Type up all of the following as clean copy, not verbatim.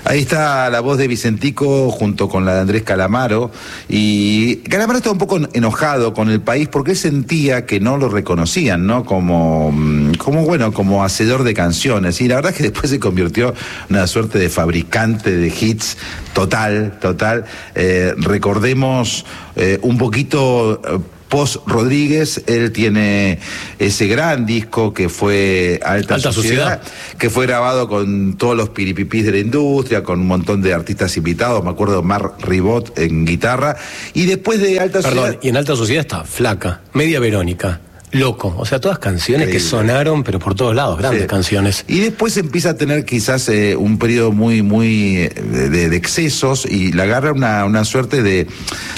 Ahí está la voz de Vicentico junto con la de Andrés Calamaro, y Calamaro estaba un poco enojado con el país porque él sentía que no lo reconocían, ¿no? Como hacedor de canciones, y la verdad es que después se convirtió en una suerte de fabricante de hits total. Recordemos un poquito post Rodríguez, él tiene ese gran disco que fue Alta Sociedad, que fue grabado con todos los piripipís de la industria, con un montón de artistas invitados, me acuerdo de Mar Ribot en guitarra, y después de Alta Sociedad... y en Alta Sociedad está Flaca, Media Verónica, Loco, o sea, todas canciones que sonaron, pero por todos lados, grandes canciones. Y después empieza a tener quizás un periodo muy de excesos, y le agarra una suerte de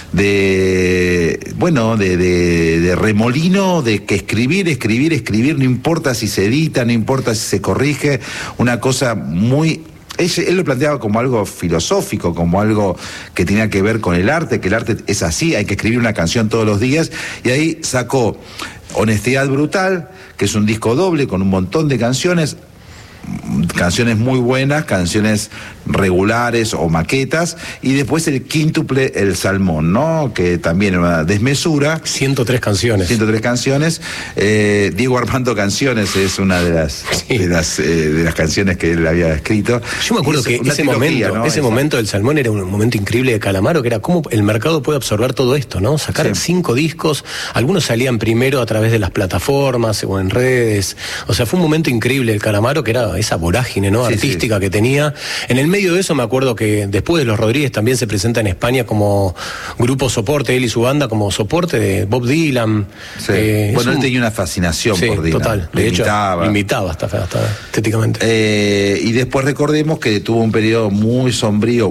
remolino, de que escribir, no importa si se edita, no importa si se corrige, una cosa muy... Él lo planteaba como algo filosófico, como algo que tenía que ver con el arte, que el arte es así, hay que escribir una canción todos los días, y ahí sacó Honestidad Brutal, que es un disco doble con un montón de canciones muy buenas, canciones regulares o maquetas, y después el quíntuple El Salmón, ¿no? Que también era una desmesura. 103 canciones. Diego Armando Canciones es una de las canciones que él había escrito. Yo me acuerdo que ese momento del Salmón era un momento increíble de Calamaro, que era cómo el mercado puede absorber todo esto, ¿no? Sacar 5 discos, algunos salían primero a través de las plataformas o en redes, o sea, fue un momento increíble el Calamaro, que era esa vorágine, ¿no? Artística que tenía. En el medio de eso me acuerdo que después de Los Rodríguez también se presenta en España como grupo soporte, él y su banda como soporte de Bob Dylan. Él tenía una fascinación por Dylan. Total. De hecho, invitaba hasta estéticamente. Y después recordemos que tuvo un periodo muy sombrío,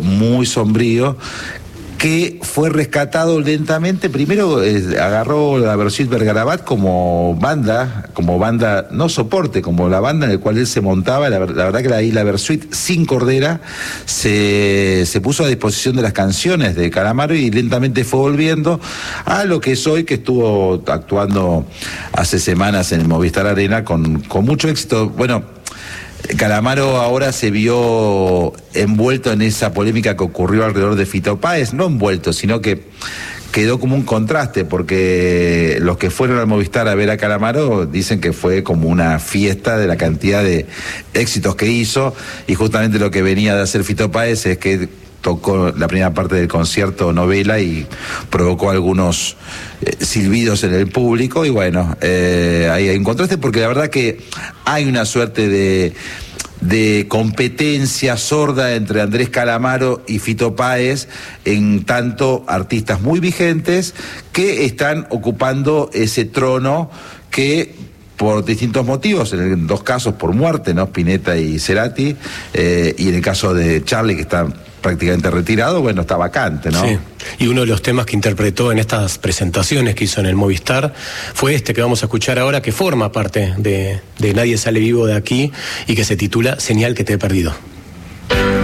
que fue rescatado lentamente. Primero agarró la Versuit Vergarabat como banda no soporte, como la banda en la cual él se montaba. La verdad que la Versuit sin Cordera se puso a disposición de las canciones de Calamaro, y lentamente fue volviendo a lo que es hoy, que estuvo actuando hace semanas en el Movistar Arena con mucho éxito. Bueno, Calamaro ahora se vio envuelto en esa polémica que ocurrió alrededor de Fito Páez, no envuelto, sino que quedó como un contraste, porque los que fueron al Movistar a ver a Calamaro dicen que fue como una fiesta de la cantidad de éxitos que hizo, y justamente lo que venía de hacer Fito Páez es que tocó la primera parte del concierto Novela y provocó algunos silbidos en el público, y bueno, ahí hay un contraste, porque la verdad que hay una suerte de competencia sorda entre Andrés Calamaro y Fito Páez, en tanto artistas muy vigentes que están ocupando ese trono que, por distintos motivos, en 2 casos por muerte, ¿no? Spinetta y Cerati, y en el caso de Charlie, que está prácticamente retirado, bueno, está vacante, ¿no? Sí, y uno de los temas que interpretó en estas presentaciones que hizo en el Movistar fue este que vamos a escuchar ahora, que forma parte de Nadie Sale Vivo de Aquí, y que se titula Señal que te he perdido.